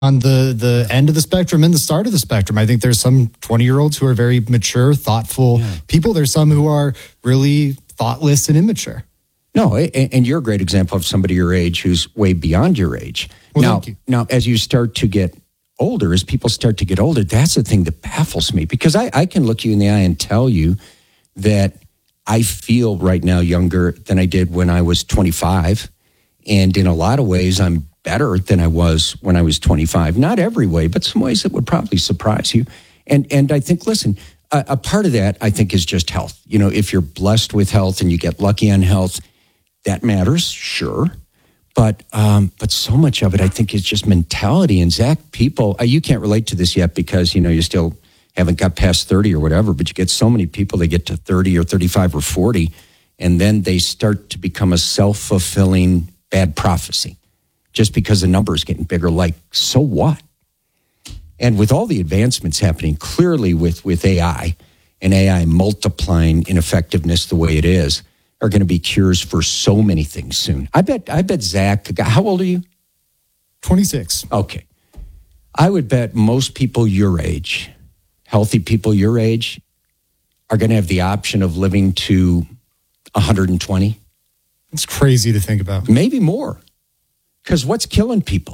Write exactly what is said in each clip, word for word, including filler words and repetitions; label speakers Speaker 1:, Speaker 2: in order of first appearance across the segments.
Speaker 1: on the, the end of the spectrum and the start of the spectrum. I think there's some twenty-year-olds who are very mature, thoughtful yeah. people. There's some who are really thoughtless and immature.
Speaker 2: No, and you're a great example of somebody your age who's way beyond your age.
Speaker 1: Well,
Speaker 2: now,
Speaker 1: thank you.
Speaker 2: now, as you start to get older, as people start to get older, that's the thing that baffles me. Because I, I can look you in the eye and tell you that I feel right now younger than I did when I was twenty-five. And in a lot of ways, I'm better than I was when I was twenty-five. Not every way, but some ways that would probably surprise you. And and I think, listen, a, a part of that, I think, is just health. You know, if you're blessed with health and you get lucky on health, that matters, sure. But um, but so much of it, I think, is just mentality. And Zach, people, uh, you can't relate to this yet because, you know, you still haven't got past thirty or whatever, but you get so many people, they get to thirty or thirty-five or forty, and then they start to become a self-fulfilling bad prophecy just because the number is getting bigger. Like, so what? And with all the advancements happening, clearly with, with A I, and A I multiplying in effectiveness the way it is, are going to be cures for so many things soon. I bet, I bet Zach, how old are you?
Speaker 1: twenty-six.
Speaker 2: Okay. I would bet most people your age, healthy people your age, are going to have the option of living to one hundred twenty.
Speaker 1: It's crazy to think about.
Speaker 2: Maybe more. Because what's killing people?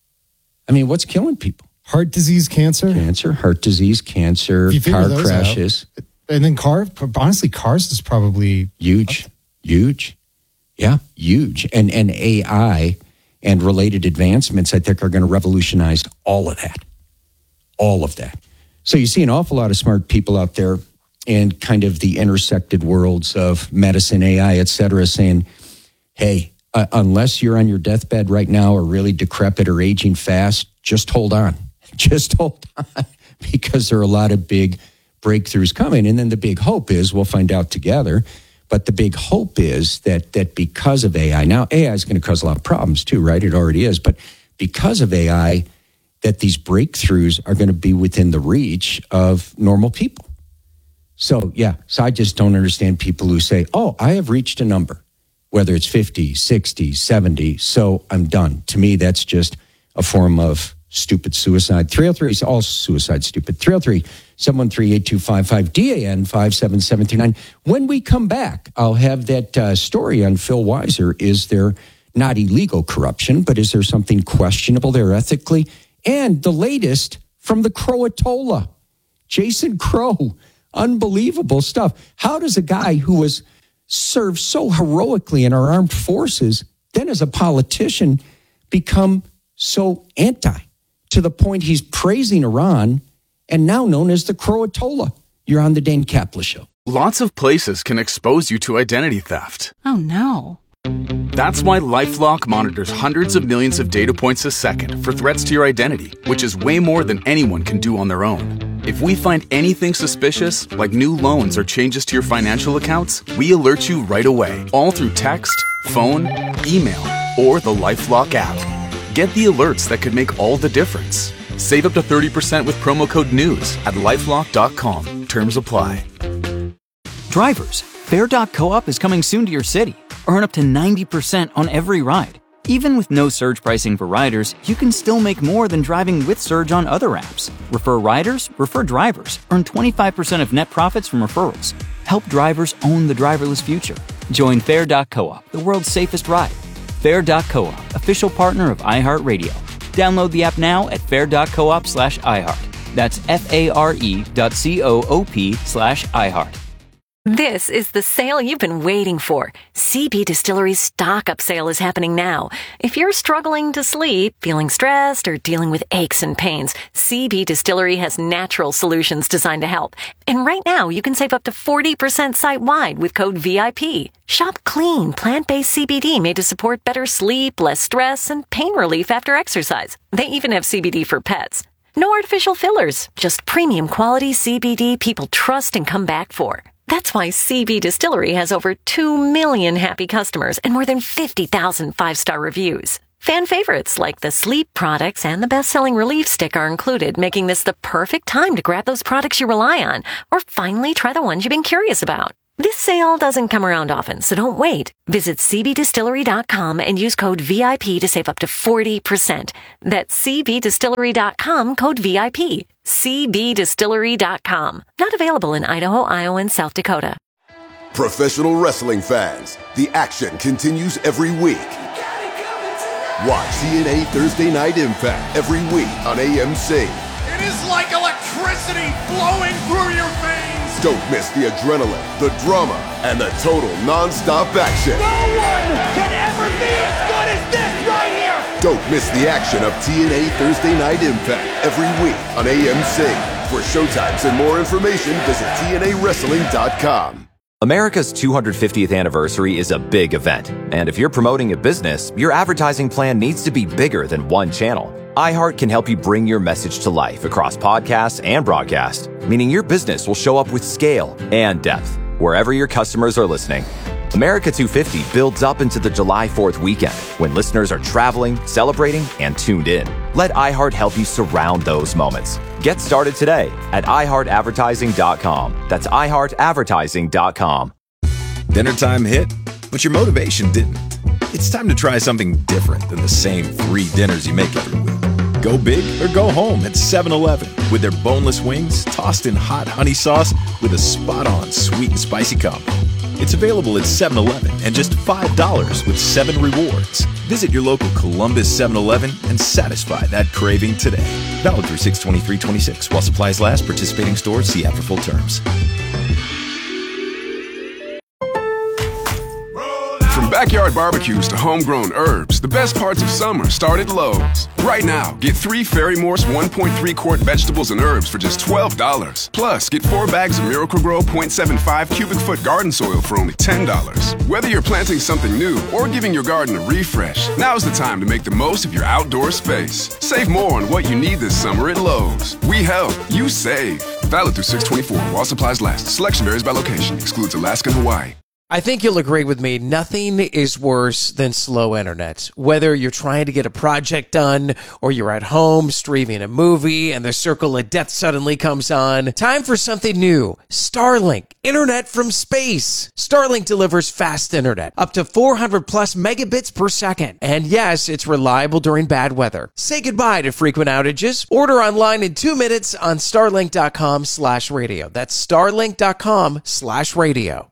Speaker 2: I mean, what's killing people?
Speaker 1: Heart disease, cancer.
Speaker 2: Cancer, heart disease, cancer, car crashes.
Speaker 1: Out, and then car, honestly, cars is probably...
Speaker 2: Huge, up. huge. Yeah, huge. And, and A I and related advancements, I think, are going to revolutionize all of that. All of that. So you see an awful lot of smart people out there in kind of the intersected worlds of medicine, A I, et cetera, saying, hey, uh, unless you're on your deathbed right now or really decrepit or aging fast, just hold on. Just hold on, because there are a lot of big breakthroughs coming. And then the big hope is, we'll find out together, but the big hope is that that because of A I, now A I is going to cause a lot of problems too, right? It already is. But because of A I, that these breakthroughs are going to be within the reach of normal people. So, yeah, so I just don't understand people who say, oh, I have reached a number, whether it's fifty, sixty, seventy, so I'm done. To me, that's just a form of stupid suicide. three oh three is all suicide stupid. three oh three, seven one three, eight two five five, D A N five seven seven three nine. When we come back, I'll have that uh, story on Phil Weiser. Is there not illegal corruption, but is there something questionable there ethically? And the latest from the Croatola, Jason Crow. Unbelievable stuff. How does a guy who was served so heroically in our armed forces, then as a politician, become so anti to the point he's praising Iran and now known as the Croatola? You're on the Dane Kaplan Show.
Speaker 3: Lots of places can expose you to identity theft.
Speaker 4: Oh, no.
Speaker 3: That's why LifeLock monitors hundreds of millions of data points a second for threats to your identity, which is way more than anyone can do on their own. If we find anything suspicious, like new loans or changes to your financial accounts, we alert you right away, all through text, phone, email, or the LifeLock app. Get the alerts that could make all the difference. Save up to thirty percent with promo code NEWS at lifelock dot com. Terms apply.
Speaker 5: Drivers, Fair dot coop is coming soon to your city. Earn up to ninety percent on every ride. Even with no surge pricing for riders, you can still make more than driving with Surge on other apps. Refer riders, refer drivers. Earn twenty-five percent of net profits from referrals. Help drivers own the driverless future. Join Fair dot coop, the world's safest ride. Fair dot coop, official partner of iHeartRadio. Download the app now at fair dot coop slash iHeart. That's F-A-R-E dot C-O-O-P slash iHeart.
Speaker 6: This is the sale you've been waiting for. C B Distillery's stock up sale is happening now. If you're struggling to sleep, feeling stressed, or dealing with aches and pains, C B Distillery has natural solutions designed to help. And right now, you can save up to forty percent site-wide with code V I P. Shop clean, plant-based C B D made to support better sleep, less stress, and pain relief after exercise. They even have C B D for pets. No artificial fillers, just premium quality C B D people trust and come back for. That's why C B Distillery has over two million happy customers and more than fifty thousand five-star reviews. Fan favorites like the sleep products and the best-selling relief stick are included, making this the perfect time to grab those products you rely on or finally try the ones you've been curious about. This sale doesn't come around often, so don't wait. Visit C B Distillery dot com and use code V I P to save up to forty percent. That's C B Distillery dot com, code V I P. C B Distillery dot com. Not available in Idaho, Iowa, and South Dakota.
Speaker 4: Professional wrestling fans, the action continues every week. Watch T N A Thursday Night Impact every week on A M C.
Speaker 7: It is like electricity flowing through your veins.
Speaker 4: Don't miss the adrenaline, the drama, and the total non-stop action.
Speaker 7: No one can ever be as good as this right here.
Speaker 4: Don't miss the action of T N A Thursday Night Impact every week on A M C. For showtimes and more information, visit T N A wrestling dot com.
Speaker 8: America's two hundred fiftieth anniversary is a big event, and if you're promoting a business, your advertising plan needs to be bigger than one channel. iHeart can help you bring your message to life across podcasts and broadcast, meaning your business will show up with scale and depth wherever your customers are listening. America two fifty builds up into the July fourth weekend when listeners are traveling, celebrating, and tuned in. Let iHeart help you surround those moments. Get started today at i heart advertising dot com. That's i heart advertising dot com.
Speaker 9: Dinner time hit, but your motivation didn't. It's time to try something different than the same three dinners you make every week. Go big or go home at seven eleven with their boneless wings tossed in hot honey sauce with a spot-on sweet and spicy combo. It's available at seven eleven and just five dollars with seven rewards. Visit your local Columbus seven eleven and satisfy that craving today. Valid through six twenty-three twenty-six. While supplies last, participating stores, see app for full terms.
Speaker 10: From backyard barbecues to homegrown herbs, the best parts of summer start at Lowe's. Right now, get three Fairy Morse one point three quart vegetables and herbs for just twelve dollars. Plus, get four bags of Miracle-Gro point seven five cubic foot garden soil for only ten dollars. Whether you're planting something new or giving your garden a refresh, now's the time to make the most of your outdoor space. Save more on what you need this summer at Lowe's. We help, you save. Valid through six twenty-four while supplies last. Selection varies by location. Excludes Alaska and Hawaii.
Speaker 11: I think you'll agree with me. Nothing is worse than slow internet. Whether you're trying to get a project done or you're at home streaming a movie and the circle of death suddenly comes on, time for something new. Starlink, internet from space. Starlink delivers fast internet, up to four hundred plus megabits per second. And yes, it's reliable during bad weather. Say goodbye to frequent outages. Order online in two minutes on starlink dot com slash radio. That's starlink dot com slash radio.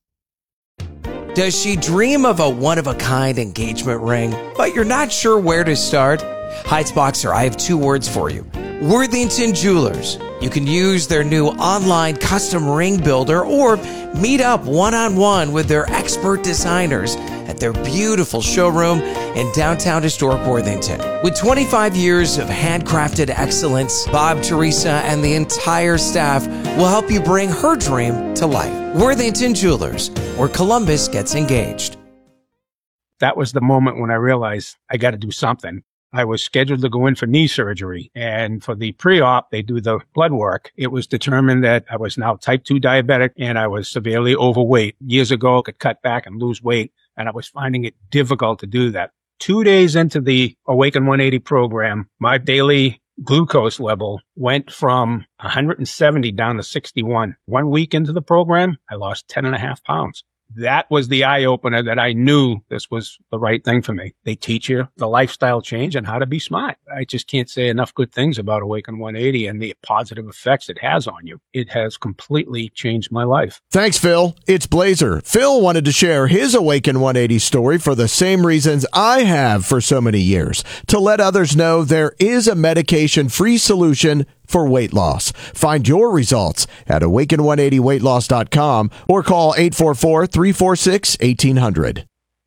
Speaker 11: Does she dream of a one-of-a-kind engagement ring, but you're not sure where to start? Heights Boxer, I have two words for you. Worthington Jewelers. You can use their new online custom ring builder or meet up one-on-one with their expert designers at their beautiful showroom in downtown historic Worthington. With twenty-five years of handcrafted excellence, Bob, Teresa, and the entire staff will help you bring her dream to life. Worthington Jewelers, where Columbus gets engaged.
Speaker 12: That was the moment when I realized I got to do something. I was scheduled to go in for knee surgery, and for the pre-op, they do the blood work. It was determined that I was now type two diabetic and I was severely overweight. Years ago, I could cut back and lose weight, and I was finding it difficult to do that. Two days into the Awaken one eighty program, my daily glucose level went from one hundred seventy down to sixty-one. One week into the program, I lost ten and a half pounds. That was the eye-opener that I knew this was the right thing for me. They teach you the lifestyle change and how to be smart. I just can't say enough good things about Awaken one eighty and the positive effects it has on you. It has completely changed my life.
Speaker 13: Thanks, Phil. It's Blazer. Phil wanted to share his Awaken one eighty story for the same reasons I have for so many years, to let others know there is a medication-free solution for weight loss. Find your results at awaken one eighty weight loss dot com or call eight four four, three four six, one eight zero zero.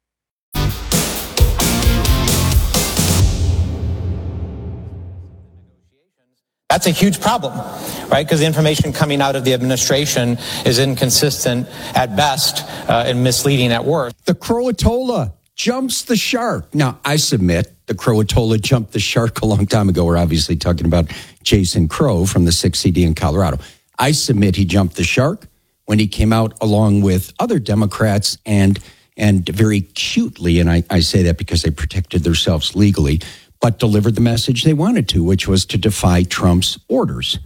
Speaker 14: That's a huge problem, right? Because the information coming out of the administration is inconsistent at best uh, and misleading at worst.
Speaker 2: The Croatola jumps the shark. Now, I submit the Croatola jumped the shark a long time ago. We're obviously talking about Jason Crow from the six C D in Colorado. I submit he jumped the shark when he came out along with other Democrats and and very cutely, and I, I say that because they protected themselves legally, but delivered the message they wanted to, which was to defy Trump's orders.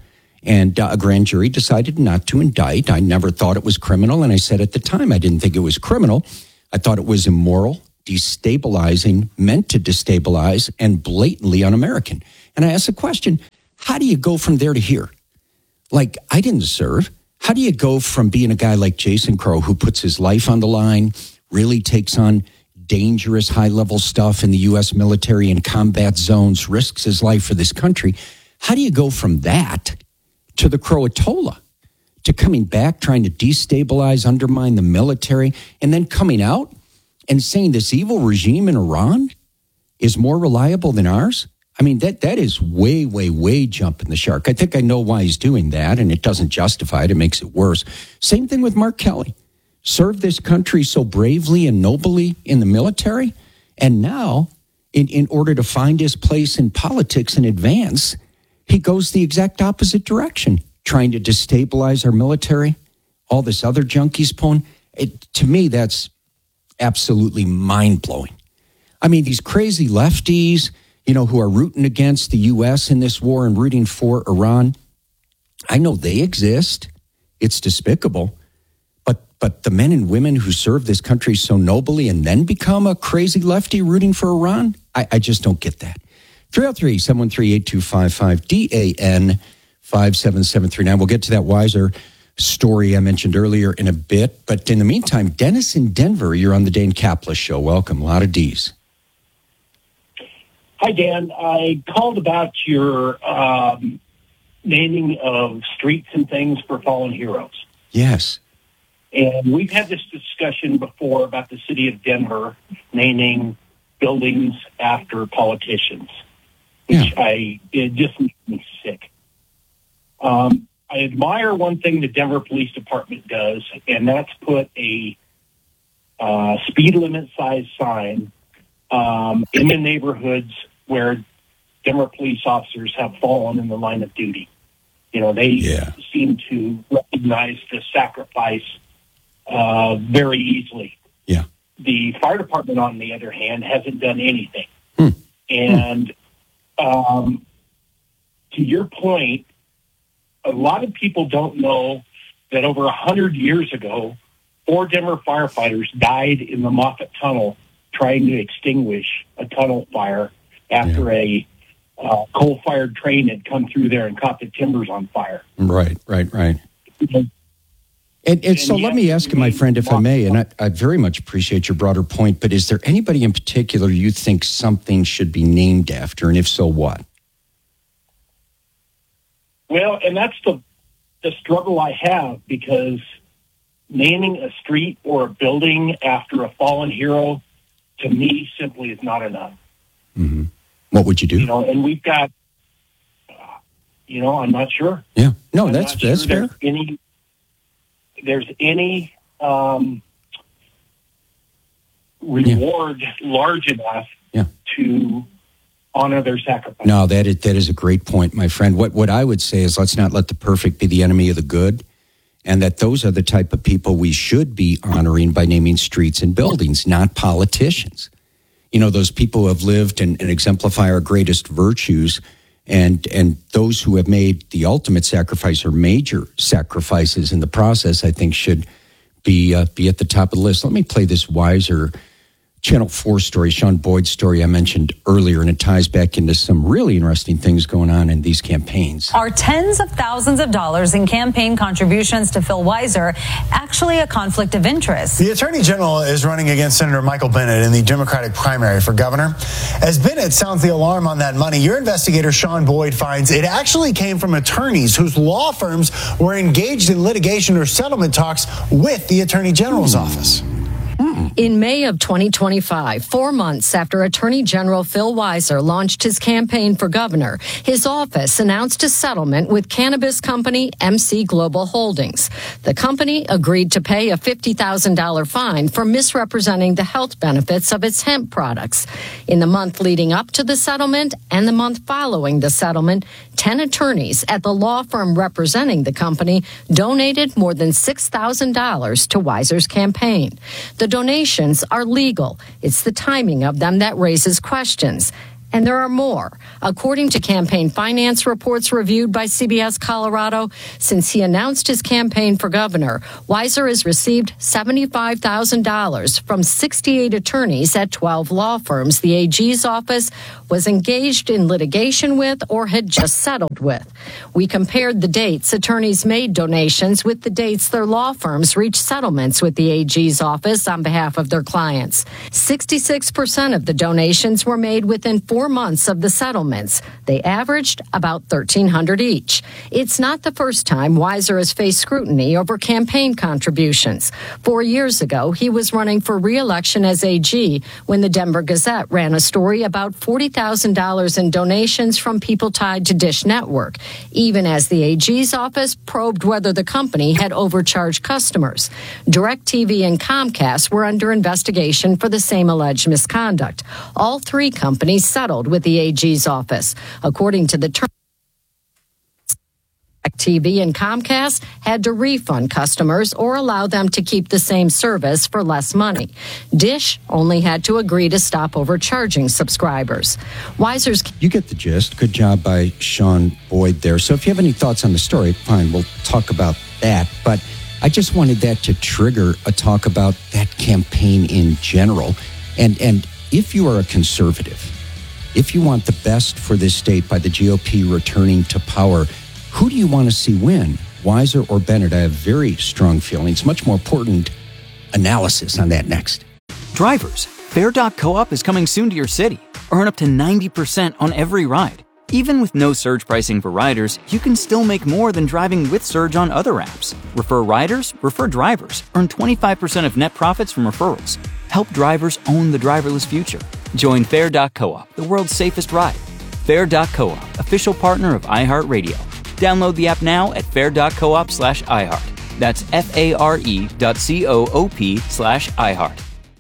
Speaker 2: And uh, a grand jury decided not to indict. I never thought it was criminal. And I said at the time, I didn't think it was criminal. I thought it was immoral, destabilizing, meant to destabilize, and blatantly un-American. And I asked the question, how do you go from there to here? Like, I didn't serve. How do you go from being a guy like Jason Crow, who puts his life on the line, really takes on dangerous high-level stuff in the U S military and combat zones, risks his life for this country? How do you go from that to the Croatola, to coming back, trying to destabilize, undermine the military, and then coming out and saying this evil regime in Iran is more reliable than ours? I mean, that that is way, way, way jumping the shark. I think I know why he's doing that, and it doesn't justify it. It makes it worse. Same thing with Mark Kelly. Served this country so bravely and nobly in the military, and now, in, in order to find his place in politics and advance, he goes the exact opposite direction, trying to destabilize our military, all this other junk he's pulling. It, to me, that's absolutely mind-blowing. I mean, these crazy lefties, you know, who are rooting against the U S in this war and rooting for Iran, I know they exist. It's despicable. But but the men and women who serve this country so nobly and then become a crazy lefty rooting for Iran, I, I just don't get that. three oh three, seven one three, eight two five five, D A N five seven seven three nine. We'll get to that Wiser story I mentioned earlier in a bit. But in the meantime, Dennis in Denver, you're on the Dane Kaplan Show. Welcome. A lot of D's.
Speaker 15: Hi, Dan. I called about your um, naming of streets and things for fallen heroes.
Speaker 2: Yes.
Speaker 15: And we've had this discussion before about the city of Denver naming buildings after politicians, which yeah. I it just makes me sick. Um, I admire one thing the Denver Police Department does, and that's put a uh, speed limit size sign um, in the neighborhoods where Denver police officers have fallen in the line of duty. You know, they yeah. seem to recognize the sacrifice uh, very easily.
Speaker 2: Yeah.
Speaker 15: The fire department, on the other hand, hasn't done anything.
Speaker 2: Hmm.
Speaker 15: And um, to your point, a lot of people don't know that over a hundred years ago, four Denver firefighters died in the Moffett Tunnel trying to extinguish a tunnel fire after yeah. a uh, coal-fired train had come through there and caught the timbers on fire.
Speaker 2: Right, right, right. And, and, and so let me ask you, my friend, if I may, and I, I very much appreciate your broader point, but is there anybody in particular you think something should be named after, and if so, what?
Speaker 15: Well, and that's the the struggle I have, because naming a street or a building after a fallen hero, to me, simply is not enough.
Speaker 2: Mm-hmm. What would you do?
Speaker 15: You know, and we've got, uh, you know, I'm not sure.
Speaker 2: Yeah, no,
Speaker 15: I'm
Speaker 2: that's
Speaker 15: sure
Speaker 2: that's fair.
Speaker 15: There's any, there's any um, reward yeah. large enough
Speaker 2: yeah.
Speaker 15: to honor their sacrifice.
Speaker 2: No, that is, that is a great point, my friend. What what I would say is, let's not let the perfect be the enemy of the good, and that those are the type of people we should be honoring by naming streets and buildings, not politicians. You know, those people who have lived and, and exemplify our greatest virtues, and and those who have made the ultimate sacrifice or major sacrifices in the process, I think should be uh, be at the top of the list. Let me play this Wiser Channel four story, Sean Boyd's story I mentioned earlier, and it ties back into some really interesting things going on in these campaigns.
Speaker 16: Are tens of thousands of dollars in campaign contributions to Phil Weiser actually a conflict of interest?
Speaker 17: The Attorney General is running against Senator Michael Bennet in the Democratic primary for governor. As Bennet sounds the alarm on that money, your investigator Sean Boyd finds it actually came from attorneys whose law firms were engaged in litigation or settlement talks with the Attorney General's hmm. office.
Speaker 18: In May of twenty twenty-five, four months after Attorney General Phil Weiser launched his campaign for governor, his office announced a settlement with cannabis company M C Global Holdings. The company agreed to pay a fifty thousand dollars fine for misrepresenting the health benefits of its hemp products. In the month leading up to the settlement and the month following the settlement, ten attorneys at the law firm representing the company donated more than six thousand dollars to Weiser's campaign. The donations are legal. It's the timing of them that raises questions. And there are more. According to campaign finance reports reviewed by C B S Colorado, since he announced his campaign for governor, Weiser has received seventy-five thousand dollars from sixty-eight attorneys at twelve law firms the A G's office was engaged in litigation with or had just settled with. We compared the dates attorneys made donations with the dates their law firms reached settlements with the A G's office on behalf of their clients. sixty-six percent of the donations were made within four months of the settlements. They averaged about thirteen hundred dollars each. It's not the first time Weiser has faced scrutiny over campaign contributions. Four years ago, he was running for re-election as A G when the Denver Gazette ran a story about forty thousand dollars in donations from people tied to Dish Network, even as the A G's office probed whether the company had overcharged customers. DirecTV and Comcast were under investigation for the same alleged misconduct. All three companies settled with the A G's office. According to the terms, DirecTV and Comcast had to refund customers or allow them to keep the same service for less money. Dish only had to agree to stop overcharging subscribers. Weiser's...
Speaker 2: You get the gist. Good job by Sean Boyd there. So if you have any thoughts on the story, fine, we'll talk about that. But I just wanted that to trigger a talk about that campaign in general. And, and if you are a conservative, if you want the best for this state by the G O P returning to power, who do you want to see win, Weiser or Bennett? I have very strong feelings. Much more important analysis on that next.
Speaker 5: Drivers, Fair dot coop is coming soon to your city. Earn up to ninety percent on every ride. Even with no surge pricing for riders, you can still make more than driving with Surge on other apps. Refer riders, refer drivers. Earn twenty-five percent of net profits from referrals. Help drivers own the driverless future. Join Fair dot coop, the world's safest ride. Fair dot coop, official partner of iHeartRadio. Download the app now at fair dot coop slash iHeart. That's F-A-R-E dot C-O-O-P slash iHeart.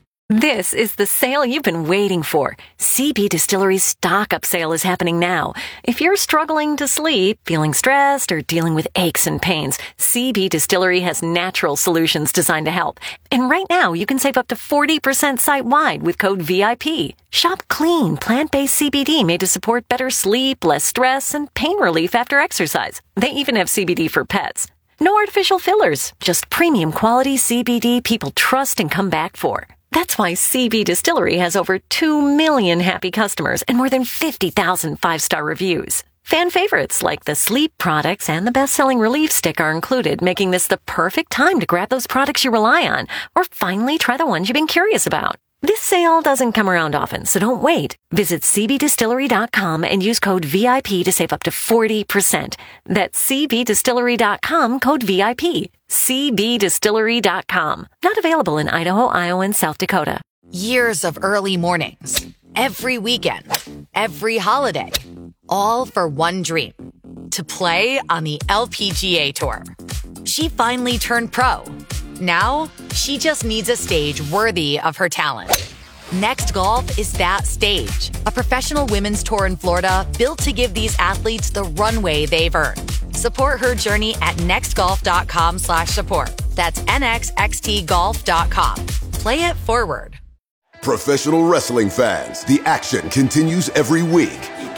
Speaker 6: This is the sale you've been waiting for. C B Distillery's stock-up sale is happening now. If you're struggling to sleep, feeling stressed, or dealing with aches and pains, C B Distillery has natural solutions designed to help. And right now, you can save up to forty percent site-wide with code V I P. Shop clean, plant-based C B D made to support better sleep, less stress, and pain relief after exercise. They even have C B D for pets. No artificial fillers, just premium quality C B D people trust and come back for. That's why C B Distillery has over two million happy customers and more than fifty thousand five-star reviews. Fan favorites like the sleep products and the best-selling relief stick are included, making this the perfect time to grab those products you rely on or finally try the ones you've been curious about. This sale doesn't come around often, so don't wait. Visit C B distillery dot com and use code V I P to save up to forty percent. That's C B distillery dot com, code V I P. C B distillery dot com. Not available in Idaho, Iowa, and South Dakota.
Speaker 19: Years of early mornings, every weekend, every holiday, all for one dream, to play on the L P G A Tour. She finally turned pro. Now, she just needs a stage worthy of her talent. Next Golf is that stage, a professional women's tour in Florida built to give these athletes the runway they've earned. Support her journey at nextgolf.com slash support. That's N X X T golf dot com. Play it forward.
Speaker 4: Professional wrestling fans, the action continues every week.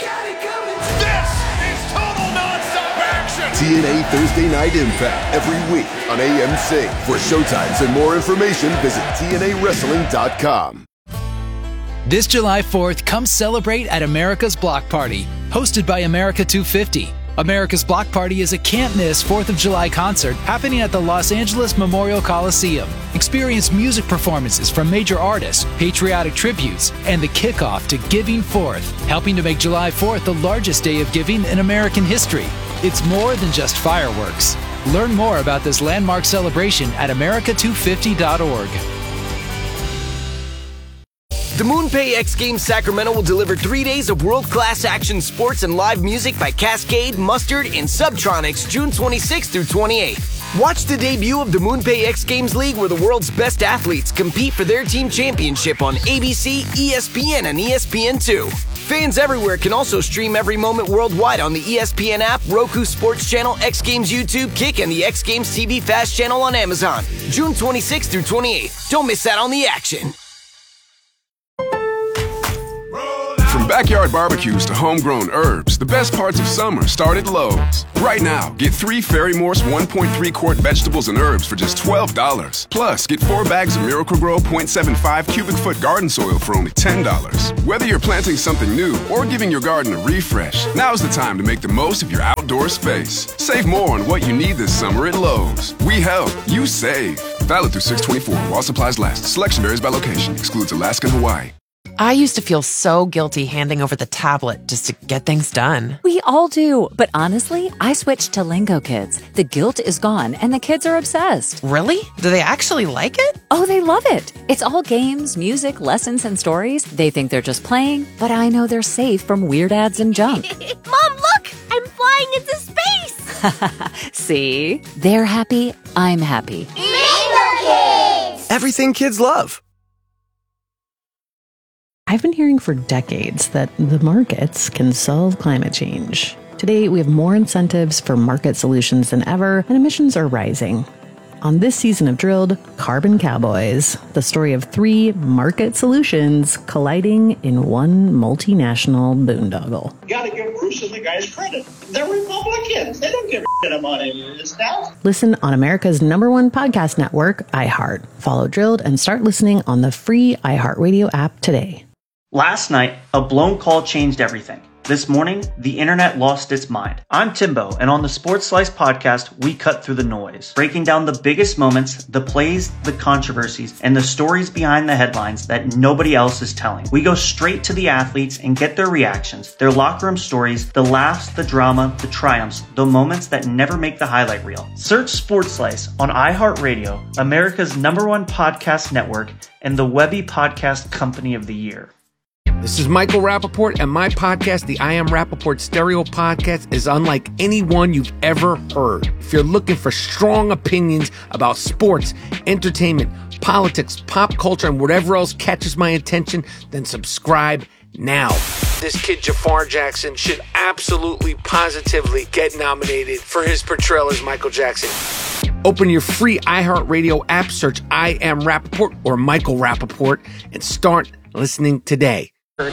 Speaker 4: T N A Thursday Night Impact every week on A M C. For showtimes and more information, visit T N A wrestling dot com.
Speaker 20: This July fourth, come celebrate at America's Block Party, hosted by America two fifty. America's Block Party is a can't-miss fourth of July concert happening at the Los Angeles Memorial Coliseum. Experience music performances from major artists, patriotic tributes, and the kickoff to Giving Fourth, helping to make July fourth the largest day of giving in American history. It's more than just fireworks. Learn more about this landmark celebration at America two fifty dot org.
Speaker 21: The MoonPay X Games Sacramento will deliver three days of world-class action sports and live music by Cascade, Mustard, and Subtronics June twenty-sixth through twenty-eighth. Watch the debut of the MoonPay X Games League, where the world's best athletes compete for their team championship on A B C, E S P N, and E S P N two. Fans everywhere can also stream every moment worldwide on the E S P N app, Roku Sports Channel, X Games YouTube, Kick, and the X Games T V Fast channel on Amazon. June twenty-sixth through twenty-eighth. Don't miss out on the action.
Speaker 10: backyard barbecues to homegrown herbs, the best parts of summer start at Lowe's. Right now, get three Ferry Morse one point three quart vegetables and herbs for just twelve dollars. Plus, get four bags of Miracle-Gro point seven five cubic foot garden soil for only ten dollars. Whether you're planting something new or giving your garden a refresh, now's the time to make the most of your outdoor space. Save more on what you need this summer at Lowe's. We help, you save. Valid through six twenty-four while supplies last. Selection varies by location. Excludes Alaska and Hawaii.
Speaker 1: I used to feel so guilty handing over the tablet just to get things done.
Speaker 22: We all do. But honestly, I switched to Lingo Kids. The guilt is gone and the kids are obsessed.
Speaker 1: Really? Do they actually like it?
Speaker 22: Oh, they love it. It's all games, music, lessons, and stories. They think they're just playing, but I know they're safe from weird ads and junk.
Speaker 23: Mom, look! I'm flying into space!
Speaker 22: See? They're happy. I'm happy.
Speaker 23: Lingo Kids!
Speaker 21: Everything kids love.
Speaker 24: I've been hearing for decades that the markets can solve climate change. Today, we have more incentives for market solutions than ever, and emissions are rising. On this season of Drilled, Carbon Cowboys, the story of three market solutions colliding in one multinational boondoggle.
Speaker 25: You gotta give Bruce and the guys credit. They're Republicans. They don't give a shit about any of this stuff.
Speaker 24: Listen on America's number one podcast network, iHeart. Follow Drilled and start listening on the free iHeartRadio app today.
Speaker 26: Last night, a blown call changed everything. This morning, the internet lost its mind. I'm Timbo, and on the Sports Slice podcast, we cut through the noise, breaking down the biggest moments, the plays, the controversies, and the stories behind the headlines that nobody else is telling. We go straight to the athletes and get their reactions, their locker room stories, the laughs, the drama, the triumphs, the moments that never make the highlight reel. Search Sports Slice on iHeartRadio, America's number one podcast network, and the Webby Podcast Company of the Year.
Speaker 27: This is Michael Rappaport, and my podcast, the I Am Rappaport Stereo Podcast, is unlike any one you've ever heard. If you're looking for strong opinions about sports, entertainment, politics, pop culture, and whatever else catches my attention, then subscribe now. This kid, Jafar Jackson, should absolutely, positively get nominated for his portrayal as Michael Jackson. Open your free iHeartRadio app, search I Am Rappaport or Michael Rappaport, and start listening today.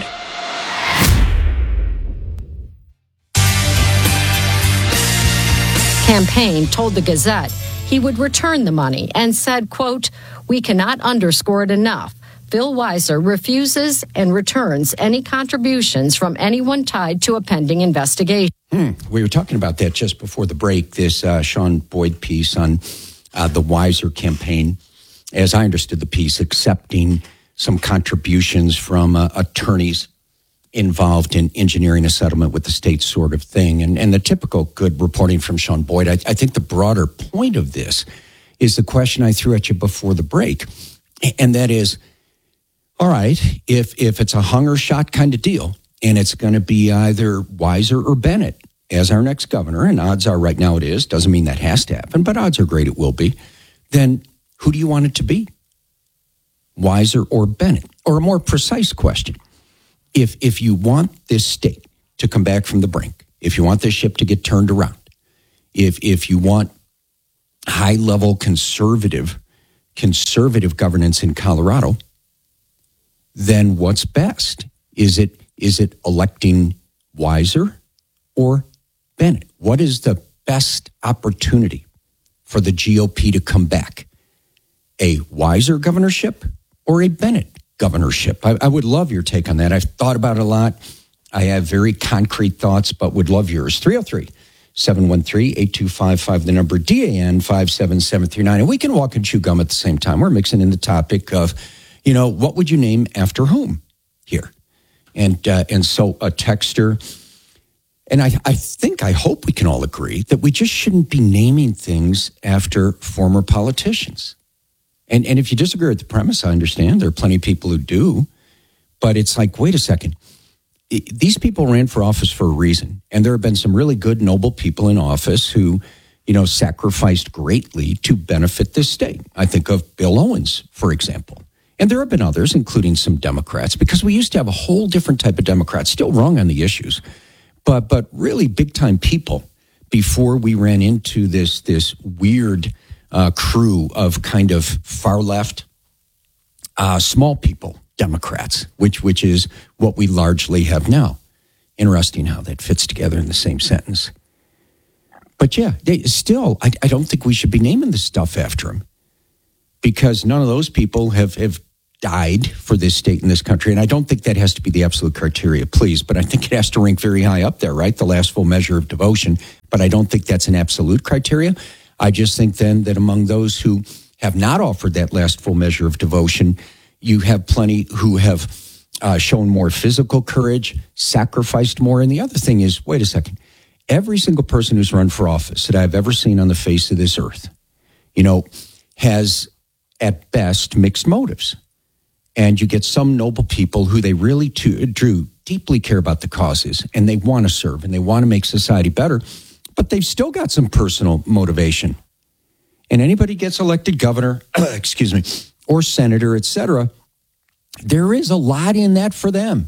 Speaker 18: Campaign told the Gazette he would return the money and said, quote, "We cannot underscore it enough. Phil Weiser refuses and returns any contributions from anyone tied to a pending investigation."
Speaker 2: Hmm. We were talking about that just before the break, this uh, Sean Boyd piece on uh, the Weiser campaign. As I understood the piece, accepting some contributions from uh, attorneys involved in engineering a settlement with the state sort of thing. And, and the typical good reporting from Sean Boyd. I, I think the broader point of this is the question I threw at you before the break. And that is, all right, if if it's a hung or shot kind of deal, and it's going to be either Weiser or Bennett as our next governor, and odds are right now it is, doesn't mean that has to happen, but odds are great it will be, then who do you want it to be? Weiser or Bennett? Or a more precise question, if if you want this state to come back from the brink, if you want this ship to get turned around, if if you want high-level conservative, conservative governance in Colorado, then what's best? Is it is it electing Weiser or Bennett? What is the best opportunity for the G O P to come back? A Weiser governorship or a Bennett governorship? I, I would love your take on that. I've thought about it a lot. I have very concrete thoughts, but would love yours. three oh three, seven one three, eight two five five, the number D A N five seven seven three nine. And we can walk and chew gum at the same time. We're mixing in the topic of, you know, what would you name after whom here? And uh, and so a texter, and I, I think, I hope we can all agree that we just shouldn't be naming things after former politicians. And and if you disagree with the premise, I understand. There are plenty of people who do. But it's like, wait a second. It, these people ran for office for a reason. And there have been some really good, noble people in office who, you know, sacrificed greatly to benefit this state. I think of Bill Owens, for example. And there have been others, including some Democrats, because we used to have a whole different type of Democrats, still wrong on the issues, but but really big-time people before we ran into this, this weird uh, crew of kind of far-left, uh, small people Democrats, which which is what we largely have now. Interesting how that fits together in the same sentence. But yeah, they, still, I, I don't think we should be naming this stuff after him, because none of those people have, have died for this state and this country. And I don't think that has to be the absolute criteria, please, but I think it has to rank very high up there, right? The last full measure of devotion. But I don't think that's an absolute criteria. I just think then that among those who have not offered that last full measure of devotion, you have plenty who have uh, shown more physical courage, sacrificed more. And the other thing is, wait a second, every single person who's run for office that I've ever seen on the face of this earth, you know, has at best mixed motives. And you get some noble people who they really too, do deeply care about the causes, and they want to serve and they want to make society better, but they've still got some personal motivation. And anybody gets elected governor, excuse me, or senator, et cetera, there is a lot in that for them.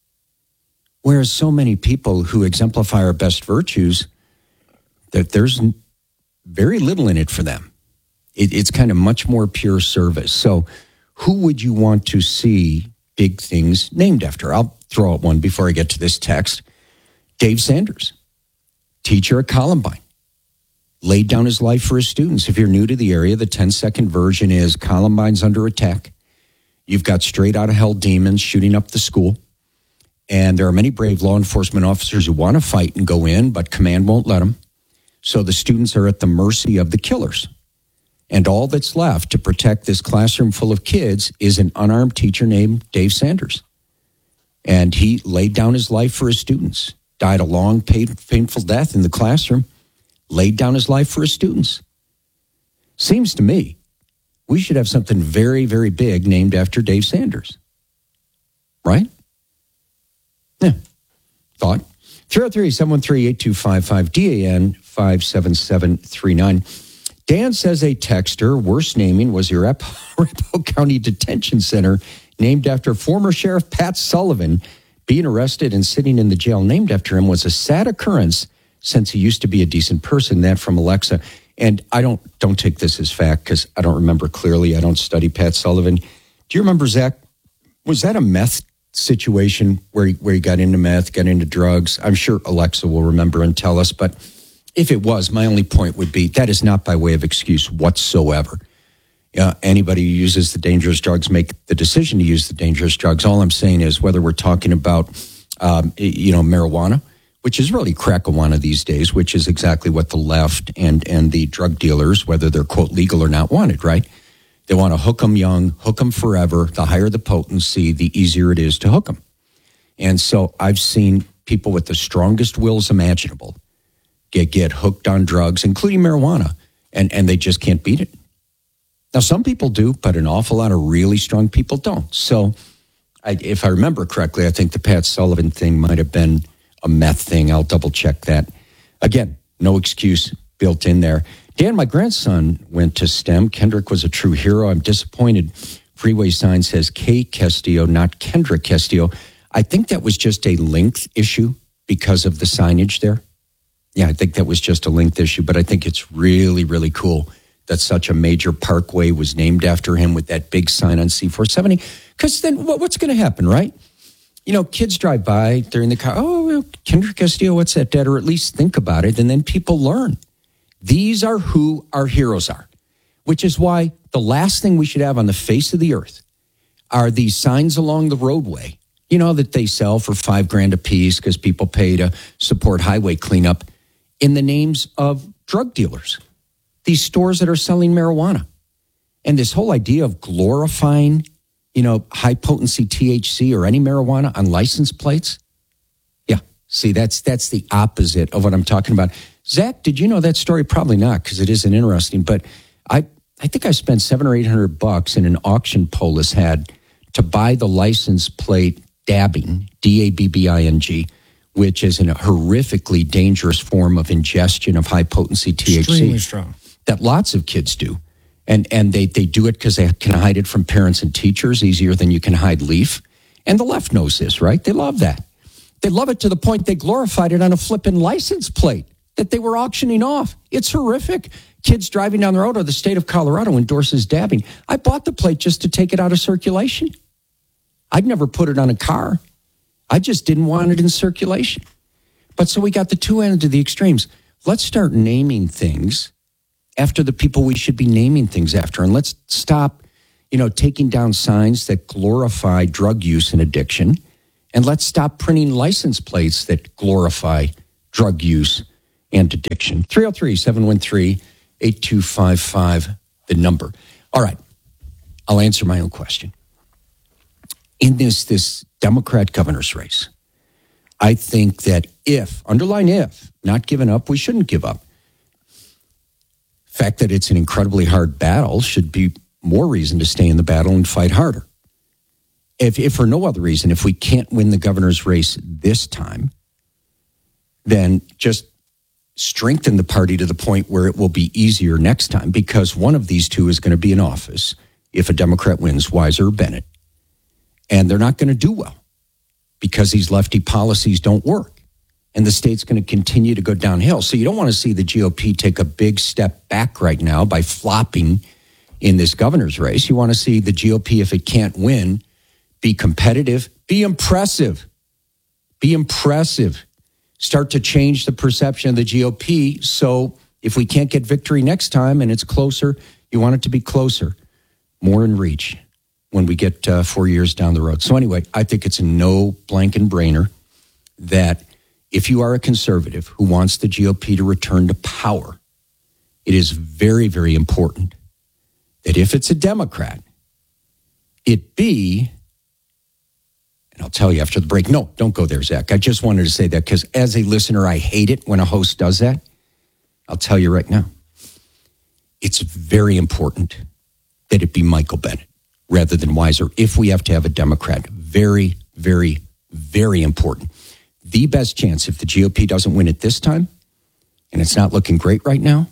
Speaker 2: Whereas so many people who exemplify our best virtues, that there's very little in it for them. It, it's kind of much more pure service. So who would you want to see big things named after? I'll throw out one before I get to this text. Dave Sanders, teacher at Columbine, laid down his life for his students. If you're new to the area, the ten-second version is Columbine's under attack. You've got straight out of hell demons shooting up the school. And there are many brave law enforcement officers who want to fight and go in, but command won't let them. So the students are at the mercy of the killers. And all that's left to protect this classroom full of kids is an unarmed teacher named Dave Sanders. And he laid down his life for his students, died a long, pain, painful death in the classroom, laid down his life for his students. Seems to me we should have something very, very big named after Dave Sanders. Right? Yeah. Thought? three oh three, seven one three, eight two five five, D A N five seven seven three nine. Dan says a texter, worst naming, was your Arapahoe County Detention Center, named after former Sheriff Pat Sullivan. Being arrested and sitting in the jail named after him was a sad occurrence since he used to be a decent person. That from Alexa. And I don't don't take this as fact because I don't remember clearly. I don't study Pat Sullivan. Do you remember, Zach, was that a meth situation where he, where he got into meth, got into drugs? I'm sure Alexa will remember and tell us, but if it was, my only point would be that is not by way of excuse whatsoever. Uh, anybody who uses the dangerous drugs make the decision to use the dangerous drugs. All I'm saying is whether we're talking about, um, you know, marijuana, which is really crack-a-wana these days, which is exactly what the left and, and the drug dealers, whether they're, quote, legal or not, wanted, right? They want to hook them young, hook them forever. The higher the potency, the easier it is to hook them. And so I've seen people with the strongest wills imaginable get get hooked on drugs, including marijuana, and, and they just can't beat it. Now, some people do, but an awful lot of really strong people don't. So I, if I remember correctly, I think the Pat Sullivan thing might have been a meth thing. I'll double check that. Again, no excuse built in there. Dan, my grandson went to STEM. Kendrick was a true hero. I'm disappointed. Freeway sign says K. Castillo, not Kendrick Castillo. I think that was just a length issue because of the signage there. Yeah, I think that was just a length issue, but I think it's really, really cool that such a major parkway was named after him with that big sign on C four seventy. Because then what, what's going to happen, right? You know, kids drive by, they're in the car, oh, Kendrick Castillo, what's that, Dad? Or at least think about it, and then people learn. These are who our heroes are, which is why the last thing we should have on the face of the earth are these signs along the roadway, you know, that they sell for five grand a piece because people pay to support highway cleanup in the names of drug dealers, these stores that are selling marijuana. And this whole idea of glorifying, you know, high potency T H C or any marijuana on license plates. Yeah, see, that's that's the opposite of what I'm talking about. Zach, did you know that story? Probably not, because it isn't interesting. But I, I think I spent seven or eight hundred bucks in an auction Polis had to buy the license plate dabbing, D A B B I N G, which is a horrifically dangerous form of ingestion of high potency T H C.
Speaker 3: Extremely strong.
Speaker 2: That lots of kids do. And and they, they do it because they can hide it from parents and teachers easier than you can hide leaf. And the left knows this, right? They love that. They love it to the point they glorified it on a flippin' license plate that they were auctioning off. It's horrific. Kids driving down the road, or the state of Colorado endorses dabbing. I bought the plate just to take it out of circulation. I'd never put it on a car. I just didn't want it in circulation. But so we got the two ends of the extremes. Let's start naming things after the people we should be naming things after. And let's stop, you know, taking down signs that glorify drug use and addiction. And let's stop printing license plates that glorify drug use and addiction. three oh three, seven one three, eight two five five, the number. All right. I'll answer my own question. In this, this Democrat governor's race, I think that if, underline if, not given up, we shouldn't give up. The fact that it's an incredibly hard battle should be more reason to stay in the battle and fight harder. If, if for no other reason, if we can't win the governor's race this time, then just strengthen the party to the point where it will be easier next time, because one of these two is going to be in office if a Democrat wins, Weiser or Bennett. And they're not going to do well because these lefty policies don't work. And the state's going to continue to go downhill. So you don't want to see the G O P take a big step back right now by flopping in this governor's race. You want to see the G O P, if it can't win, be competitive, be impressive, be impressive. Start to change the perception of the G O P. So if we can't get victory next time and it's closer, you want it to be closer, more in reach when we get uh, four years down the road. So anyway, I think it's a no blanket brainer that if you are a conservative who wants the G O P to return to power, it is very, very important that if it's a Democrat, it be, and I'll tell you after the break, no, don't go there, Zach. I just wanted to say that because as a listener, I hate it when a host does that. I'll tell you right now, it's very important that it be Michael Bennett rather than Weiser if we have to have a Democrat. Very, very, very important. The best chance, if the G O P doesn't win it this time, and it's not looking great right now,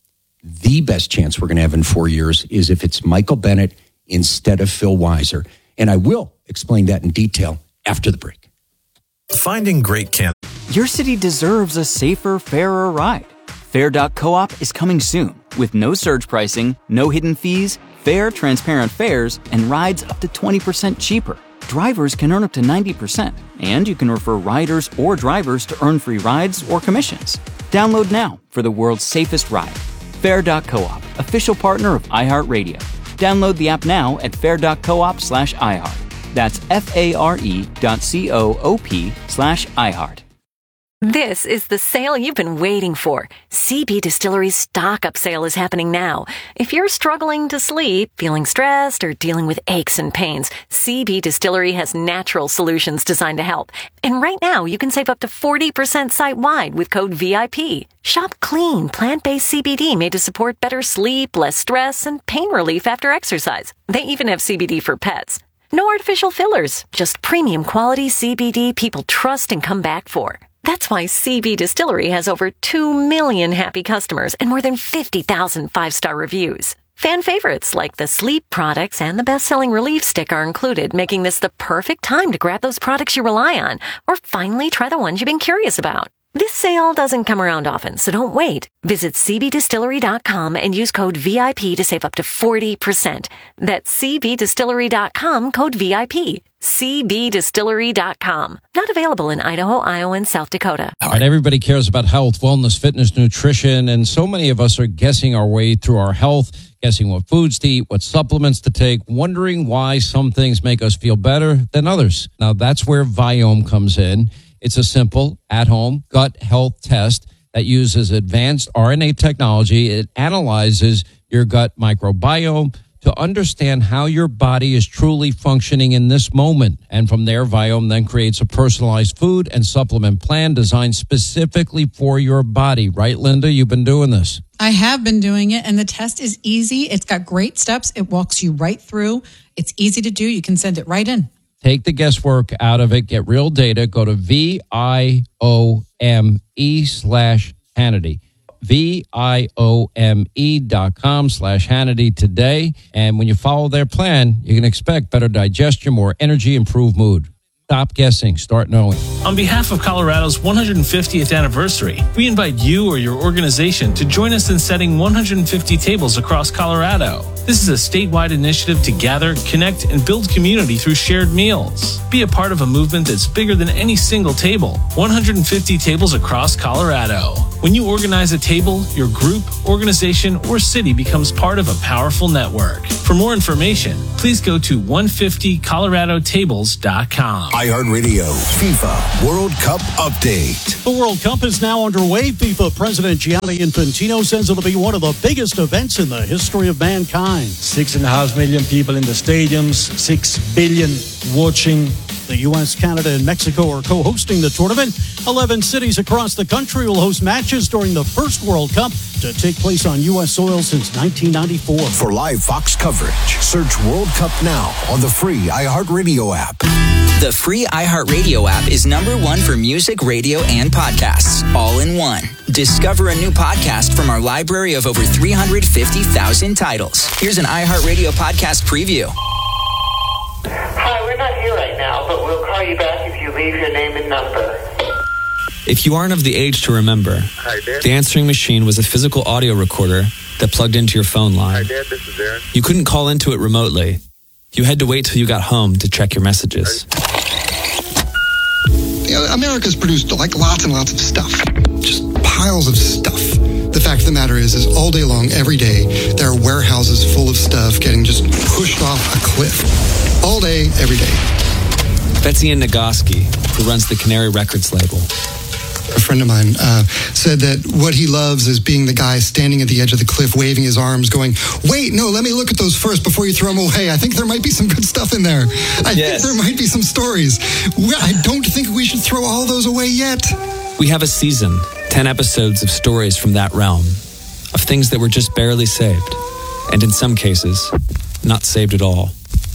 Speaker 2: the best chance we're going to have in four years is if it's Michael Bennett instead of Phil Weiser. And I will explain that in detail after the break.
Speaker 3: Finding great camp.
Speaker 5: Your city deserves a safer, fairer ride. Fair dot coop is coming soon with no surge pricing, no hidden fees, fair, transparent fares, and rides up to twenty percent cheaper. Drivers can earn up to ninety percent, and you can refer riders or drivers to earn free rides or commissions. Download now for the world's safest ride. Fair dot coop, official partner of iHeartRadio. Download the app now at fair dot coop slash iHeart. That's F-A-R-E dot C-O-O-P slash iHeart.
Speaker 6: This is the sale you've been waiting for. C B Distillery's stock-up sale is happening now. If you're struggling to sleep, feeling stressed, or dealing with aches and pains, C B Distillery has natural solutions designed to help. And right now, you can save up to forty percent site-wide with code V I P. Shop clean, plant-based C B D made to support better sleep, less stress, and pain relief after exercise. They even have C B D for pets. No artificial fillers, just premium quality C B D people trust and come back for. That's why C B Distillery has over two million happy customers and more than fifty thousand five-star reviews. Fan favorites like the sleep products and the best-selling relief stick are included, making this the perfect time to grab those products you rely on or finally try the ones you've been curious about. This sale doesn't come around often, so don't wait. Visit C B distillery dot com and use code V I P to save up to forty percent. That's C B distillery dot com, code V I P. C B distillery dot com. Not available in Idaho, Iowa, and South Dakota.
Speaker 7: All right, everybody cares about health, wellness, fitness, nutrition, and so many of us are guessing our way through our health, guessing what foods to eat, what supplements to take, wondering why some things make us feel better than others. Now, that's where Viome comes in. It's a simple, at-home gut health test that uses advanced R N A technology. It analyzes your gut microbiome to understand how your body is truly functioning in this moment. And from there, Viome then creates a personalized food and supplement plan designed specifically for your body. Right, Linda? You've been doing this.
Speaker 8: I have been doing it, and the test is easy. It's got great steps. It walks you right through. It's easy to do. You can send it right in.
Speaker 7: Take the guesswork out of it. Get real data. Go to V I O M E slash Hannity. V I O M E dot com slash Hannity today. And when you follow their plan, you can expect better digestion, more energy, improved mood. Stop guessing. Start knowing.
Speaker 9: On behalf of Colorado's one hundred fiftieth anniversary, we invite you or your organization to join us in setting one hundred fifty tables across Colorado. This is a statewide initiative to gather, connect, and build community through shared meals. Be a part of a movement that's bigger than any single table. one hundred fifty tables across Colorado. When you organize a table, your group, organization, or city becomes part of a powerful network. For more information, please go to one fifty colorado tables dot com.
Speaker 11: iHeartRadio FIFA World Cup Update.
Speaker 12: The World Cup is now underway. FIFA President Gianni Infantino says it'll be one of the biggest events in the history of mankind.
Speaker 13: Six and a half million people in the stadiums, six billion watching.
Speaker 12: The U S, Canada, and Mexico are co-hosting the tournament. Eleven cities across the country will host matches during the first World Cup to take place on U S soil since nineteen ninety-four.
Speaker 11: For live Fox coverage, search World Cup now on the free iHeartRadio app.
Speaker 14: The free iHeartRadio app is number one for music, radio, and podcasts, all in one. Discover a new podcast from our library of over three hundred fifty thousand titles. Here's an iHeartRadio podcast preview.
Speaker 15: Hi, we're not here right now, but we'll call you back if you leave your name and number.
Speaker 16: If you aren't of the age to remember,
Speaker 15: Hi, Dad.
Speaker 16: the answering machine was a physical audio recorder that plugged into your phone line.
Speaker 15: Hi, Dad. This is Aaron.
Speaker 16: You couldn't call into it remotely. You had to wait till you got home to check your messages.
Speaker 28: You know, America's produced like lots and lots of stuff. Just piles of stuff. The fact of the matter is, is all day long, every day, there are warehouses full of stuff getting just pushed off a cliff. All day, every day.
Speaker 16: That's Ian Nagoski, who runs the Canary Records label.
Speaker 28: A friend of mine uh, said that what he loves is being the guy standing at the edge of the cliff, waving his arms, going, wait, no, let me look at those first before you throw them away. I think there might be some good stuff in there. I
Speaker 16: Yes.
Speaker 28: think there might be some stories. I don't think we should throw all those away yet.
Speaker 16: We have a season, ten episodes of stories from that realm, of things that were just barely saved, and in some cases, not saved at all.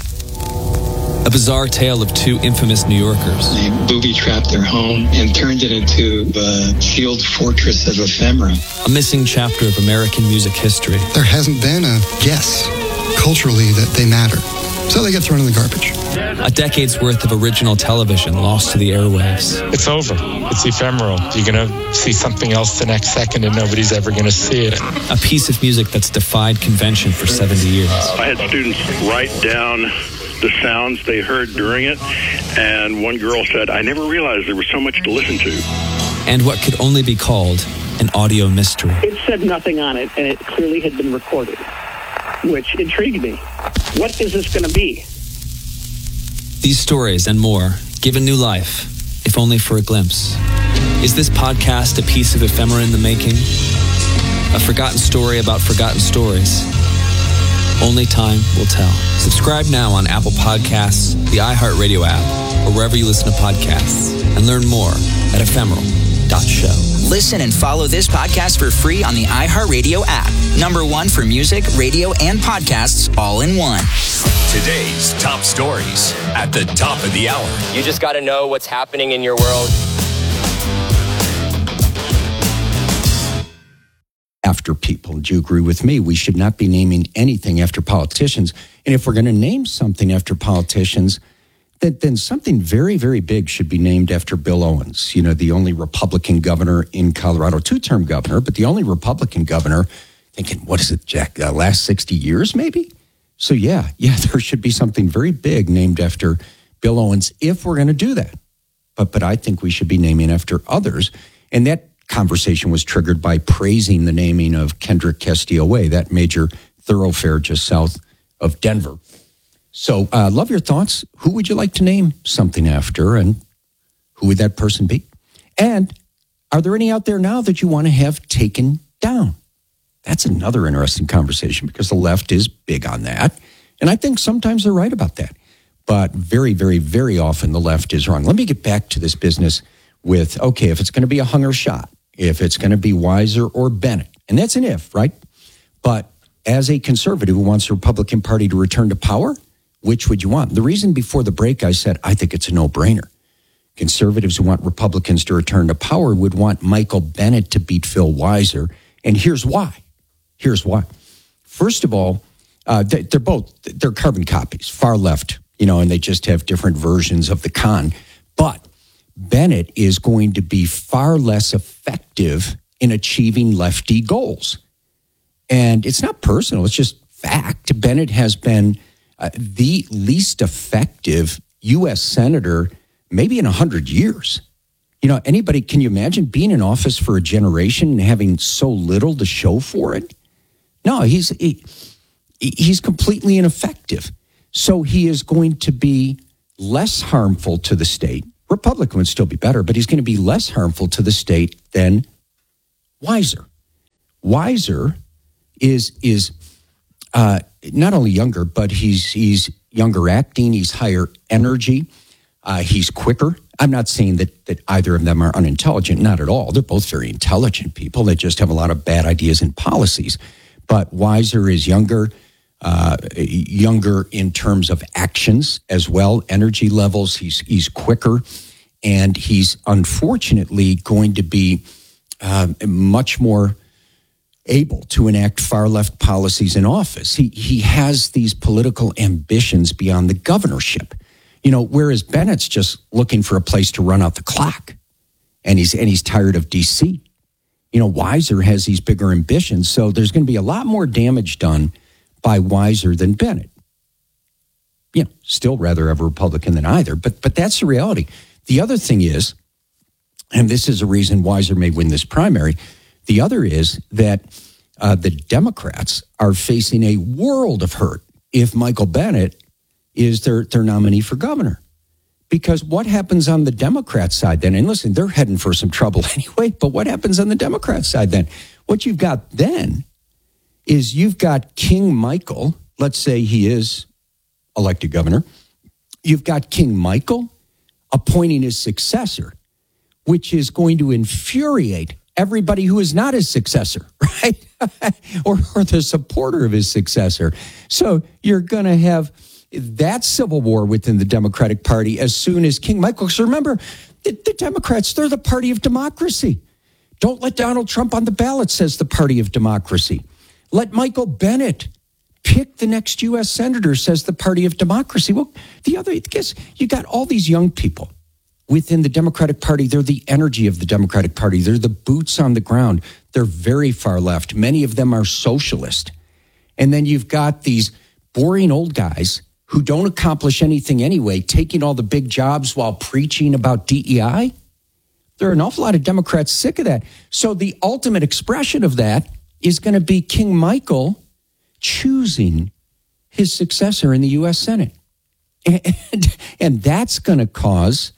Speaker 16: A bizarre tale of two infamous New Yorkers.
Speaker 29: They booby-trapped their home and turned it into a sealed fortress of ephemera.
Speaker 16: A missing chapter of American music history.
Speaker 28: There hasn't been a guess culturally that they matter. So they get thrown in the garbage.
Speaker 16: A decade's worth of original television lost to the airwaves.
Speaker 30: It's over. It's ephemeral. You're going to see something else the next second and nobody's ever going to see it.
Speaker 16: A piece of music that's defied convention for seventy years.
Speaker 31: I had students write down the sounds they heard during it, and one girl said, I never realized there was so much to listen to.
Speaker 16: And what could only be called an audio mystery.
Speaker 32: It said nothing on it, and it clearly had been recorded, which intrigued me. What is this going to be?
Speaker 16: These stories and more, given new life, if only for a glimpse. Is this podcast a piece of ephemera in the making? A forgotten story about forgotten stories? Only time will tell. Subscribe now on Apple Podcasts, the iHeartRadio app, or wherever you listen to podcasts, and learn more at ephemeral dot show.
Speaker 14: Listen and follow this podcast for free on the iHeartRadio app. Number one for music, radio, and podcasts all in one.
Speaker 33: Today's top stories at the top of the hour.
Speaker 34: You just got to know what's happening in your world.
Speaker 2: After people. Do you agree with me? We should not be naming anything after politicians. And if we're going to name something after politicians, then, then something very, very big should be named after Bill Owens. You know, the only Republican governor in Colorado, two-term governor, but the only Republican governor, thinking, what is it, Jack, uh, last sixty years maybe? So yeah, yeah, there should be something very big named after Bill Owens if we're going to do that. But but I think we should be naming after others. And that conversation was triggered by praising the naming of Kendrick Castillo Way, that major thoroughfare just south of Denver. So uh, love your thoughts. Who would you like to name something after, and who would that person be? And are there any out there now that you want to have taken down? That's another interesting conversation because the left is big on that. And I think sometimes they're right about that. But very, very, very often the left is wrong. Let me get back to this business with, okay, if it's going to be a hung or shot, if it's going to be Weiser or Bennett, and that's an if, right? But as a conservative who wants the Republican Party to return to power, which would you want? The reason before the break I said, I think it's a no-brainer. Conservatives who want Republicans to return to power would want Michael Bennett to beat Phil Weiser. And here's why. Here's why. First of all, uh, they're both, they're carbon copies, far left, you know, and they just have different versions of the con. But Bennett is going to be far less effective in achieving lefty goals. And it's not personal, it's just fact. Bennett has been uh, the least effective U S senator maybe in one hundred years. You know, anybody, can you imagine being in office for a generation and having so little to show for it? No, he's he, he's completely ineffective. So he is going to be less harmful to the state. Republican would still be better, but he's going to be less harmful to the state than Weiser. Weiser is is uh, not only younger, but he's he's younger acting. He's higher energy. Uh, he's quicker. I'm not saying that that either of them are unintelligent. Not at all. They're both very intelligent people. They just have a lot of bad ideas and policies. But Weiser is younger. Uh, younger in terms of actions as well, energy levels. He's he's quicker, and he's unfortunately going to be uh, much more able to enact far left policies in office. He he has these political ambitions beyond the governorship, you know. Whereas Bennett's just looking for a place to run out the clock, and he's and he's tired of D C. You know, Weiser has these bigger ambitions, so there's going to be a lot more damage done by Weiser than Bennett. You know, still rather have a Republican than either, but but that's the reality. The other thing is, and this is a reason Weiser may win this primary, the other is that uh, the Democrats are facing a world of hurt if Michael Bennet is their, their nominee for governor. Because what happens on the Democrat side then, and listen, they're heading for some trouble anyway, but what happens on the Democrat side then? What you've got then is you've got King Michael, let's say he is elected governor, you've got King Michael appointing his successor, which is going to infuriate everybody who is not his successor, right? or, or the supporter of his successor. So you're going to have that civil war within the Democratic Party as soon as King Michael. So remember, the, the Democrats, they're the party of democracy. Don't let Donald Trump on the ballot, says the party of democracy. Let Michael Bennet pick the next U S senator, says the party of democracy. Well, the other, guess you got all these young people within the Democratic Party. They're the energy of the Democratic Party. They're the boots on the ground. They're very far left. Many of them are socialist. And then you've got these boring old guys who don't accomplish anything anyway, taking all the big jobs while preaching about D E I. There are an awful lot of Democrats sick of that. So the ultimate expression of that is going to be King Michael choosing his successor in the U S Senate. And, and that's going to cause